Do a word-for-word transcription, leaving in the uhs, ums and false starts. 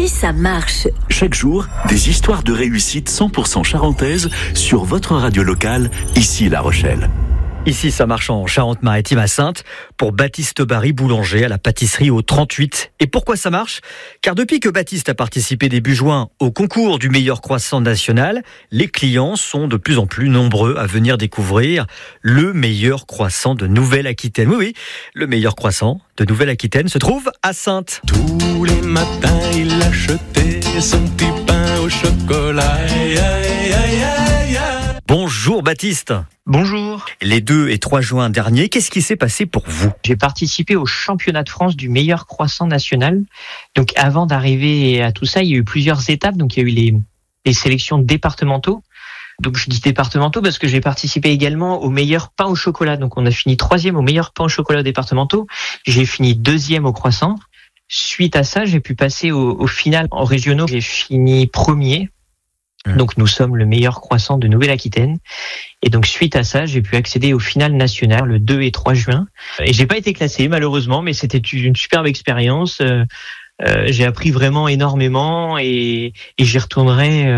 Ici, ça marche. Chaque jour, des histoires de réussite cent pour cent charentaises sur votre radio locale, ici La Rochelle. Ici, ça marche en Charente-Maritime à Saintes pour Baptiste Barry, boulanger à la pâtisserie au trente-huit. Et pourquoi ça marche ? Car depuis que Baptiste a participé début juin au concours du meilleur croissant national, les clients sont de plus en plus nombreux à venir découvrir le meilleur croissant de Nouvelle-Aquitaine. Oui, oui, le meilleur croissant de Nouvelle-Aquitaine se trouve à Saintes. Tous les matins, il achetait son petit pain au chocolat. Aïe, aïe, aïe, aïe, aïe. Bonjour Baptiste. Bonjour. Les deux et trois juin dernier, qu'est-ce qui s'est passé pour vous ? J'ai participé au championnat de France du meilleur croissant national. Donc avant d'arriver à tout ça, il y a eu plusieurs étapes. Donc il y a eu les, les sélections départementaux. Donc je dis départementaux parce que j'ai participé également au meilleur pain au chocolat. Donc on a fini troisième au meilleur pain au chocolat départementaux. J'ai fini deuxième au croissant. Suite à ça, j'ai pu passer au, au final en régionaux. J'ai fini premier. Donc nous sommes le meilleur croissant de Nouvelle-Aquitaine. Et donc suite à ça, j'ai pu accéder au final national le deux et trois juin. Et j'ai pas été classé malheureusement, mais c'était une superbe expérience. Euh, euh, j'ai appris vraiment énormément et, et j'y retournerai. Euh,